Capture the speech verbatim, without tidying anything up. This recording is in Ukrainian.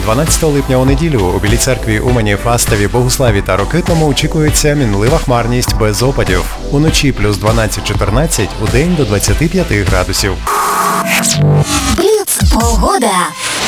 дванадцятого липня у неділю у Білій церкві, Умані, Фастові, Богуславі та Рокитному очікується мінлива хмарність без опадів. Уночі плюс дванадцять-чотирнадцять, удень до двадцяти п'яти градусів. Бліц погода.